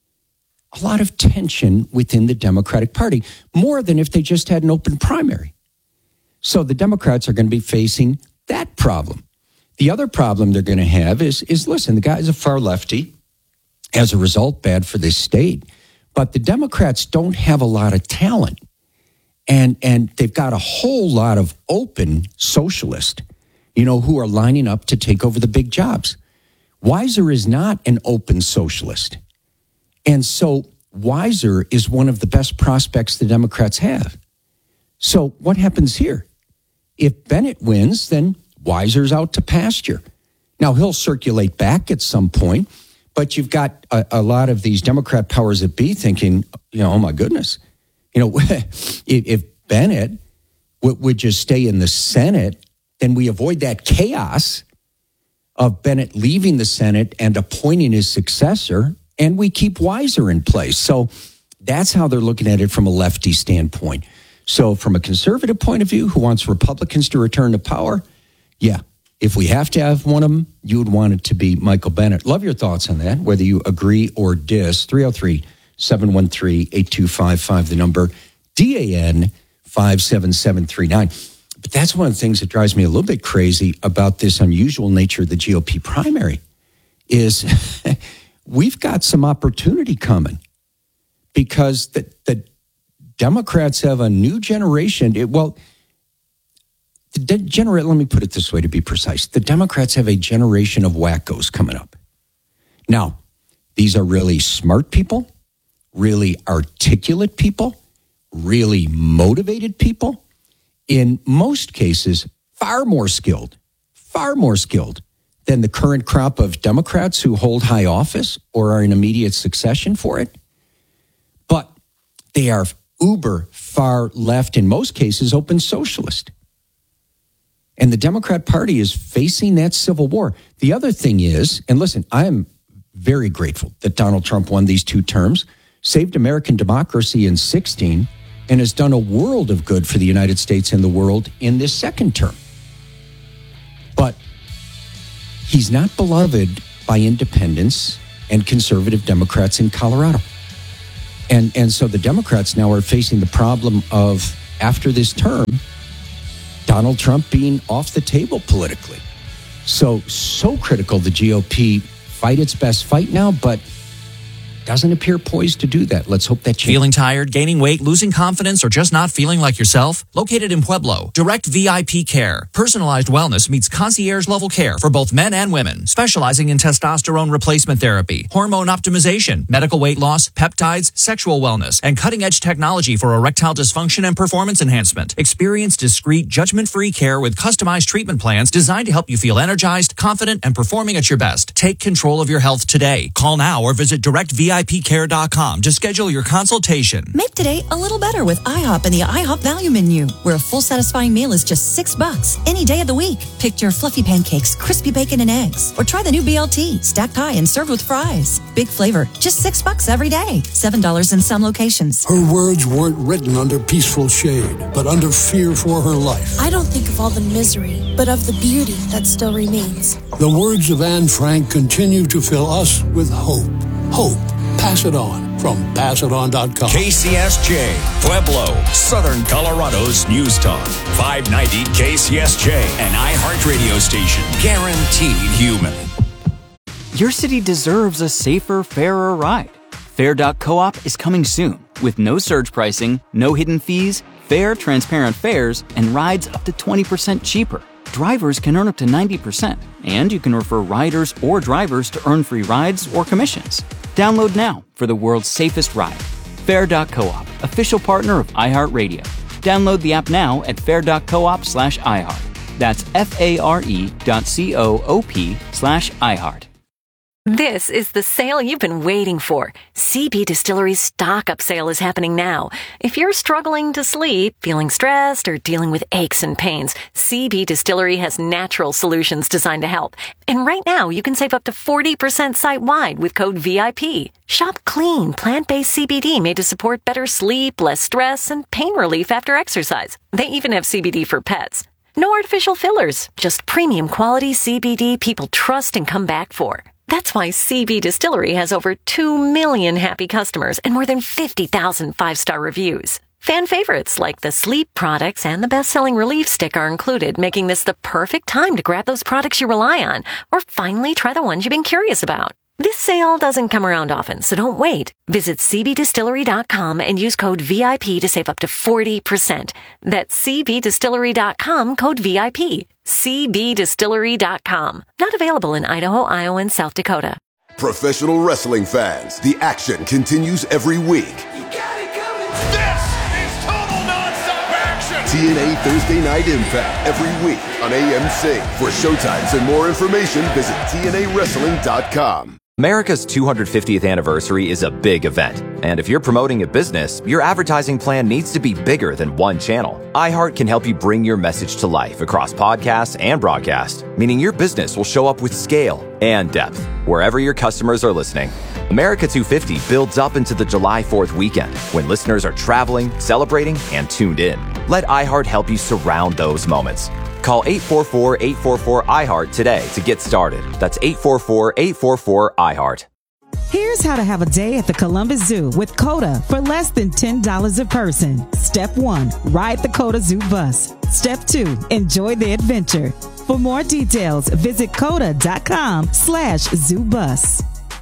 Speaker 2: a lot of tension within the Democratic Party, more than if they just had an open primary. So the Democrats are going to be facing that problem. The other problem they're going to have is, is listen, the guy's a far lefty. As a result, bad for this state. But the Democrats don't have a lot of talent. And and they've got a whole lot of open socialists, you know, who are lining up to take over the big jobs. Weiser is not an open socialist. And so Weiser is one of the best prospects the Democrats have. So what happens here? If Bennet wins, then Weiser's out to pasture. Now, he'll circulate back at some point, but you've got a, a lot of these Democrat powers that be thinking, you know, oh my goodness, you know, if, if Bennet w- would just stay in the Senate, then we avoid that chaos of Bennet leaving the Senate and appointing his successor, and we keep Weiser in place. So that's how they're looking at it from a lefty standpoint. So from a conservative point of view, who wants Republicans to return to power, yeah, if we have to have one of them, you would want it to be Michael Bennet. Love your thoughts on that, whether you agree or dis. three oh three, seven one three, eight two five five, the number, D A N five seven seven three nine. But that's one of the things that drives me a little bit crazy about this unusual nature of the G O P primary is we've got some opportunity coming because the, the Democrats have a new generation. It, well, the de- gener- let me put it this way to be precise. The Democrats have a generation of wackos coming up. Now, these are really smart people, really articulate people, really motivated people. In most cases, far more skilled, far more skilled than the current crop of Democrats who hold high office or are in immediate succession for it. But they are uber far left, in most cases, open socialist. And the Democrat Party is facing that civil war. The other thing is, and listen, I am very grateful that Donald Trump won these two terms, saved American democracy in sixteen, and has done a world of good for the United States and the world in this second term. But he's not beloved by independents and conservative Democrats in Colorado. And, and so the Democrats now are facing the problem of, after this term, Donald Trump being off the table politically. So, so critical the G O P fight its best fight now, but doesn't appear poised to do that. Let's hope that changes.
Speaker 1: Feeling tired, gaining weight, losing confidence, or just not feeling like yourself? Located in Pueblo, Direct V I P Care. Personalized wellness meets concierge-level care for both men and women, specializing in testosterone replacement therapy, hormone optimization, medical weight loss, peptides, sexual wellness, and cutting-edge technology for erectile dysfunction and performance enhancement. Experience discreet, judgment-free care with customized treatment plans designed to help you feel energized, confident, and performing at your best. Take control of your health today. Call now or visit direct V I P care dot com to schedule your consultation.
Speaker 4: Make today a little better with IHOP and the IHOP Value Menu, where a full satisfying meal is just six bucks any day of the week. Pick your fluffy pancakes, crispy bacon and eggs, or try the new B L T, stacked high and served with fries. Big flavor, just six bucks every day. Seven dollars in some locations.
Speaker 11: Her words weren't written under peaceful shade, but under fear for her life.
Speaker 10: I don't think of all the misery, but of the beauty that still remains.
Speaker 11: The words of Anne Frank continue to fill us with hope. Hope. Pass It On from pass it on dot com.
Speaker 33: K C S J, Pueblo, Southern Colorado's News Talk. five ninety K C S J, an iHeart radio station. Guaranteed human.
Speaker 5: Your city deserves a safer, fairer ride. Fair dot coop is coming soon with no surge pricing, no hidden fees, fair, transparent fares, and rides up to twenty percent cheaper. Drivers can earn up to ninety percent, and you can refer riders or drivers to earn free rides or commissions. Download now for the world's safest ride. Fair dot coop, official partner of iHeartRadio. Download the app now at fair dot coop slash iHeart. That's F-A-R-E dot C-O-O-P slash iHeart.
Speaker 6: This is the sale you've been waiting for. C B Distillery's stock-up sale is happening now. If you're struggling to sleep, feeling stressed, or dealing with aches and pains, C B Distillery has natural solutions designed to help. And right now, you can save up to forty percent site-wide with code V I P. Shop clean, plant-based C B D made to support better sleep, less stress, and pain relief after exercise. They even have C B D for pets. No artificial fillers, just premium quality C B D people trust and come back for. That's why C B Distillery has over two million happy customers and more than fifty thousand five-star reviews. Fan favorites like the sleep products and the best-selling relief stick are included, making this the perfect time to grab those products you rely on or finally try the ones you've been curious about. This sale doesn't come around often, so don't wait. Visit C B distillery dot com and use code V I P to save up to forty percent. That's C B distillery dot com, code V I P. C B distillery dot com. Not available in Idaho, Iowa, and South Dakota.
Speaker 17: Professional wrestling fans, the action continues every week.
Speaker 18: You got it coming. This is total nonstop action.
Speaker 17: T N A Thursday Night Impact every week on A M C. For showtimes and more information, visit T N A wrestling dot com.
Speaker 19: America's two hundred fiftieth anniversary is a big event, and if you're promoting a business, your advertising plan needs to be bigger than one channel. iHeart can help you bring your message to life across podcasts and broadcast, meaning your business will show up with scale and depth wherever your customers are listening. America two fifty builds up into the July fourth weekend when listeners are traveling, celebrating, and tuned in. Let iHeart help you surround those moments. Call eight four four, eight four four, I heart today to get started. That's eight four four, eight four four, I heart.
Speaker 20: Here's how to have a day at the Columbus Zoo with COTA for less than ten dollars a person. Step one, ride the COTA Zoo bus. Step two, enjoy the adventure. For more details, visit COTA.com slash zoo bus.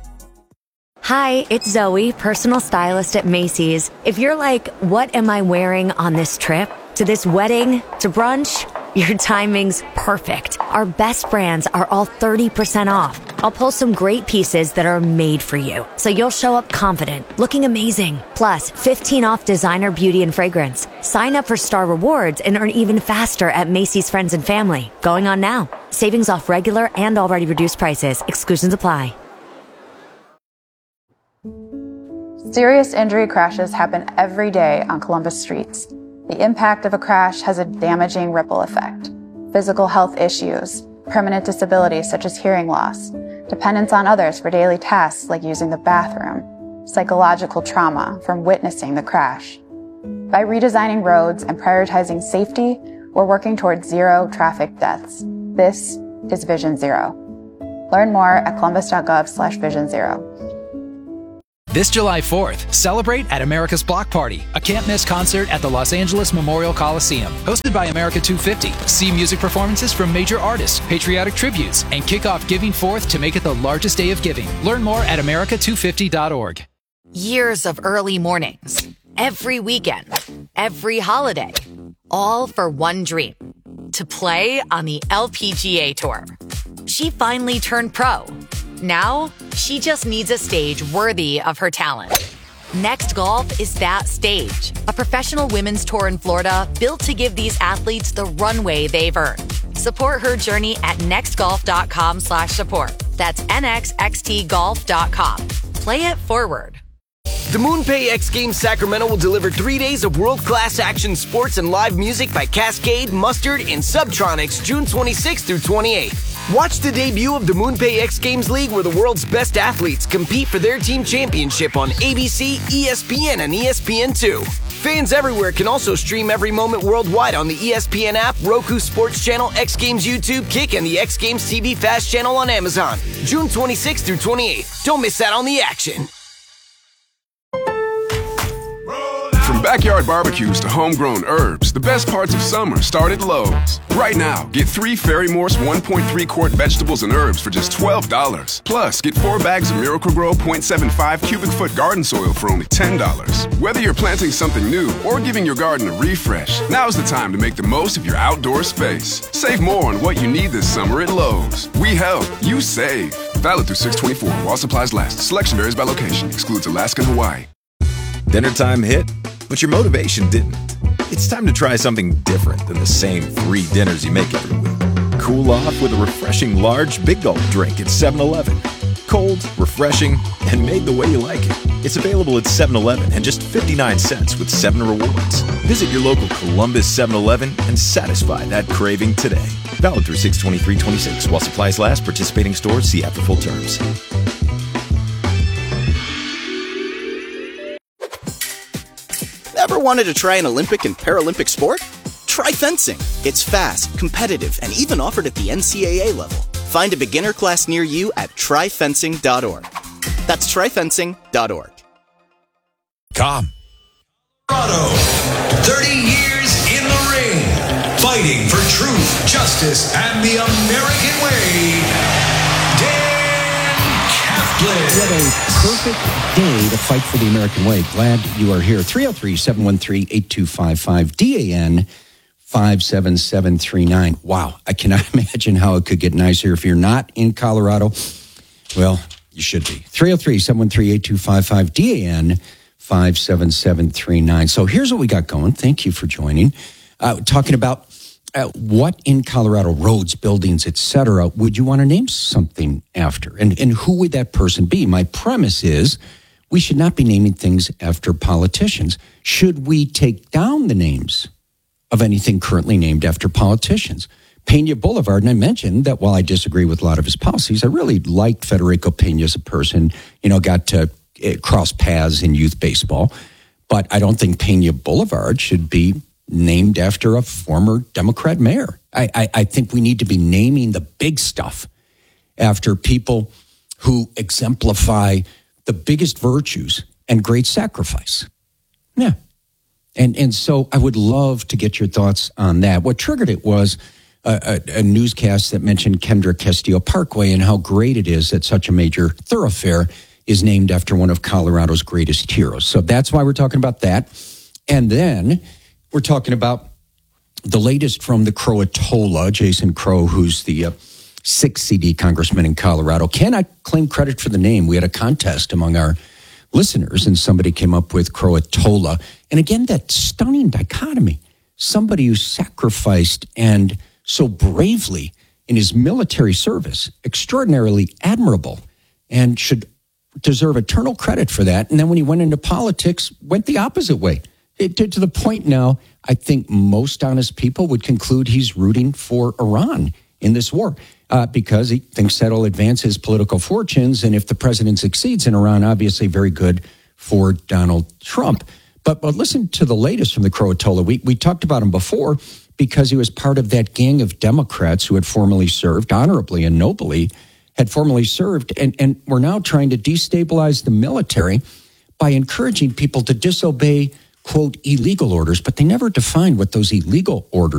Speaker 21: Hi, it's Zoe, personal stylist at Macy's. If you're like, what am I wearing on this trip? To this wedding? To brunch? Your timing's perfect. Our best brands are all thirty percent off. I'll pull some great pieces that are made for you, so you'll show up confident, looking amazing. Plus, fifteen off designer beauty and fragrance. Sign up for Star Rewards and earn even faster at Macy's Friends and Family. Going on now. Savings off regular and already reduced prices. Exclusions apply.
Speaker 3: Serious injury crashes happen every day on Columbus streets. The impact of a crash has a damaging ripple effect. Physical health issues, permanent disabilities such as hearing loss, dependence on others for daily tasks like using the bathroom, psychological trauma from witnessing the crash. By redesigning roads and prioritizing safety, we're working towards zero traffic deaths. This is Vision Zero. Learn more at columbus.gov slash vision zero.
Speaker 7: This July fourth, celebrate at America's Block Party, a can't-miss concert at the Los Angeles Memorial Coliseum. Hosted by America two fifty. See music performances from major artists, patriotic tributes, and kick off Giving Forth to make it the largest day of giving. Learn more at america two fifty dot org.
Speaker 8: Years of early mornings, every weekend, every holiday, all for one dream, to play on the L P G A Tour. She finally turned pro. Now, she just needs a stage worthy of her talent. Next Golf is that stage, a professional women's tour in Florida built to give these athletes the runway they've earned. Support her journey at nextgolf.com slash support. That's nxxt golf dot com. Play it forward.
Speaker 9: The MoonPay X Games Sacramento will deliver three days of world-class action sports and live music by Cascade, Mustard, and Subtronics June twenty-sixth through twenty-eighth. Watch the debut of the MoonPay X Games League where the world's best athletes compete for their team championship on A B C, E S P N, and E S P N two. Fans everywhere can also stream every moment worldwide on the E S P N app, Roku Sports Channel, X Games YouTube, Kick, and the X Games T V Fast Channel on Amazon. June twenty-sixth through twenty-eighth. Don't miss out on the action.
Speaker 12: From backyard barbecues to homegrown herbs, the best parts of summer start at Lowe's. Right now, get three Fairy Morse one point three quart vegetables and herbs for just twelve dollars. Plus, get four bags of Miracle-Gro point seven five cubic foot garden soil for only ten dollars. Whether you're planting something new or giving your garden a refresh, now's the time to make the most of your outdoor space. Save more on what you need this summer at Lowe's. We help, you save. Valid through six twenty-four while supplies last. Selection varies by location. Excludes Alaska and Hawaii.
Speaker 13: Dinner time hit, but your motivation didn't. It's time to try something different than the same three dinners you make every week. Cool off with a refreshing large Big Gulp drink at seven eleven. Cold, refreshing, and made the way you like it. It's available at seven eleven and just fifty-nine cents with seven rewards. Visit your local Columbus seven eleven and satisfy that craving today. Valid through six twenty-three twenty-six while supplies last. Participating stores see after full terms.
Speaker 15: Ever wanted to try an Olympic and Paralympic sport? Try fencing. It's fast, competitive, and even offered at the N C double A level. Find a beginner class near you at try fencing dot org. That's try fencing dot org.
Speaker 33: Com. Colorado, thirty years in the ring, fighting for truth, justice, and the American way. Dan Kaplan.
Speaker 2: What a perfect day to fight for the American way. Glad you are here. three oh three, seven one three, eight two five five, D A N five seven seven three nine. Wow, I cannot imagine how it could get nicer. If you're not in Colorado, well, you should be. three oh three, seven one three, eight two five five, D A N five seven seven three nine. So here's what we got going. Thank you for joining. Uh, talking about uh, what in Colorado, roads, buildings, et cetera, would you want to name something after? And, and who would that person be? My premise is we should not be naming things after politicians. Should we take down the names of anything currently named after politicians? Pena Boulevard, and I mentioned that while I disagree with a lot of his policies, I really liked Federico Pena as a person, you know, got to uh, cross paths in youth baseball, but I don't think Pena Boulevard should be named after a former Democrat mayor. I, I, I think we need to be naming the big stuff after people who exemplify the biggest virtues and great sacrifice. Yeah. And and so I would love to get your thoughts on that. What triggered it was a, a, a newscast that mentioned Kendrick Castillo Parkway and how great it is that such a major thoroughfare is named after one of Colorado's greatest heroes. So that's why we're talking about that. And then we're talking about the latest from the Croatola, Jason Crow, who's the uh, sixth C D congressman in Colorado. Cannot claim credit for the name. We had a contest among our listeners, and somebody came up with Croatola. And again, that stunning dichotomy. Somebody who sacrificed and so bravely in his military service, extraordinarily admirable, and should deserve eternal credit for that. And then when he went into politics, went the opposite way. It, to, to the point now, I think most honest people would conclude he's rooting for Iran in this war uh, because he thinks that'll advance his political fortunes. And if the president succeeds in Iran, obviously very good for Donald Trump. But, but listen to the latest from the Croatola. We, we talked about him before because he was part of that gang of Democrats who had formerly served honorably and nobly, had formerly served, and, and were now trying to destabilize the military by encouraging people to disobey, quote, illegal orders. But they never defined what those illegal orders